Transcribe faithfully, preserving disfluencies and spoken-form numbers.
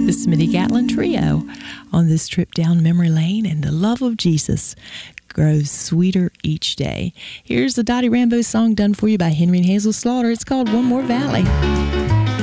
the Smitty Gatlin Trio on this trip down memory lane, and the love of Jesus grows sweeter each day. Here's the Dottie Rambo song done for you by Henry and Hazel Slaughter. It's called One More Valley.